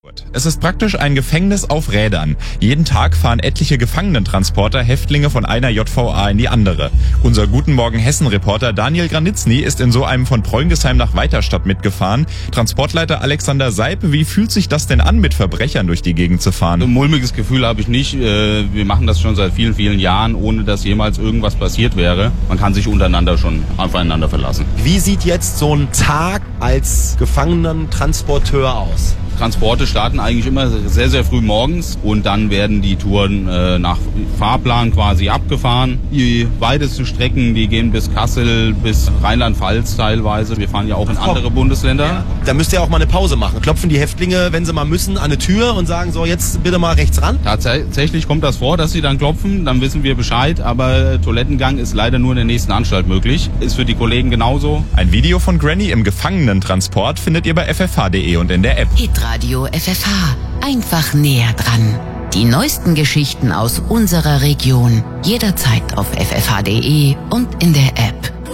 Es ist praktisch ein Gefängnis auf Rädern. Jeden Tag fahren etliche Gefangenentransporter Häftlinge von einer JVA in die andere. Unser Guten Morgen Hessen-Reporter Daniel Granitzny ist in so einem von Preungesheim nach Weiterstadt mitgefahren. Transportleiter Alexander Seip, wie fühlt sich das denn an, mit Verbrechern durch die Gegend zu fahren? Ein mulmiges Gefühl habe ich nicht. Wir machen das schon seit vielen, vielen Jahren, ohne dass jemals irgendwas passiert wäre. Man kann sich untereinander schon aufeinander verlassen. Wie sieht jetzt so ein Tag als Gefangenentransporteur aus? Transporte starten eigentlich immer sehr, sehr früh morgens und dann werden die Touren nach Fahrplan quasi abgefahren. Die weitesten Strecken, die gehen bis Kassel, bis Rheinland-Pfalz teilweise. Wir fahren ja auch in andere Bundesländer. Ja. Da müsst ihr auch mal eine Pause machen. Klopfen die Häftlinge, wenn sie mal müssen, an eine Tür und sagen so, jetzt bitte mal rechts ran? Tatsächlich kommt das vor, dass sie dann klopfen, dann wissen wir Bescheid, aber Toilettengang ist leider nur in der nächsten Anstalt möglich. Ist für die Kollegen genauso. Ein Video von Granny im Gefangenentransport findet ihr bei ffh.de und in der App. Hitradio FFH. Einfach näher dran. Die neuesten Geschichten aus unserer Region. Jederzeit auf ffh.de und in der App.